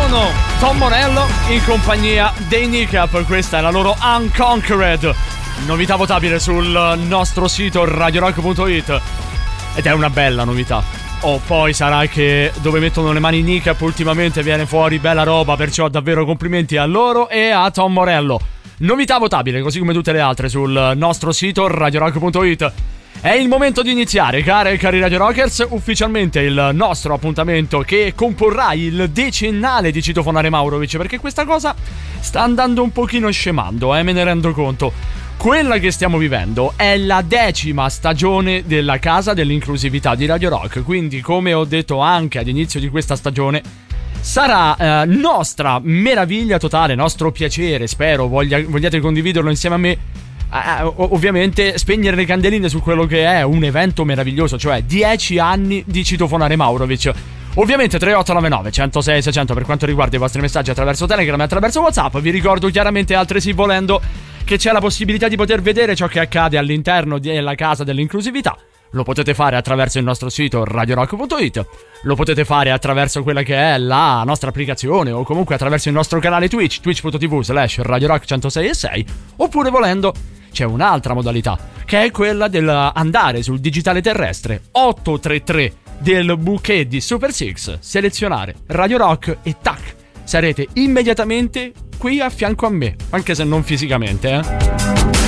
sono Tom Morello in compagnia dei Kneecap. Questa è la loro Unconquered, novità votabile sul nostro sito radiorock.it, ed è una bella novità. Poi sarà che dove mettono le mani i Kneecap ultimamente viene fuori bella roba, perciò davvero complimenti a loro e a Tom Morello. Novità votabile, così come tutte le altre, sul nostro sito radiorock.it. È il momento di iniziare, care e cari Radio Rockers, ufficialmente il nostro appuntamento che comporrà il decennale di Citofonare Maurovic, perché questa cosa sta andando un pochino scemando, me ne rendo conto. Quella che stiamo vivendo è la 10ª stagione della Casa dell'Inclusività di Radio Rock, quindi come ho detto anche all'inizio di questa stagione, sarà nostra meraviglia totale, nostro piacere, spero vogliate condividerlo insieme a me, ovviamente spegnere le candeline su quello che è un evento meraviglioso, cioè 10 anni di Citofonare Maurovic. Ovviamente 3899 106 600 per quanto riguarda i vostri messaggi attraverso Telegram e attraverso WhatsApp. Vi ricordo chiaramente, altresì volendo, che c'è la possibilità di poter vedere ciò che accade all'interno della Casa dell'Inclusività. Lo potete fare attraverso il nostro sito radiorock.it, lo potete fare attraverso quella che è la nostra applicazione o comunque attraverso il nostro canale Twitch, twitch.tv/radiorock1066, oppure volendo c'è un'altra modalità, che è quella dell'andare sul digitale terrestre 833 del bouquet di Super Six, selezionare Radio Rock e tac, sarete immediatamente qui a fianco a me, anche se non fisicamente,